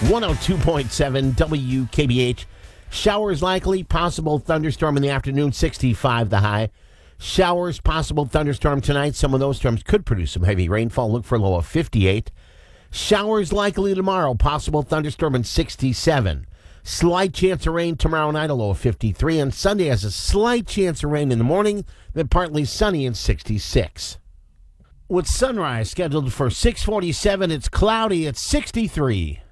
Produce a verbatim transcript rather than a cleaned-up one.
one oh two point seven W K B H. Showers likely, possible thunderstorm in the afternoon, sixty-five the high. Showers, possible thunderstorm tonight. Some of those storms could produce some heavy rainfall. Look for a low of fifty-eight. Showers likely tomorrow, possible thunderstorm in sixty-seven. Slight chance of rain tomorrow night, a low of fifty-three. And Sunday has a slight chance of rain in the morning, then partly sunny in sixty-six. With sunrise scheduled for six forty-seven, it's cloudy at sixty-three.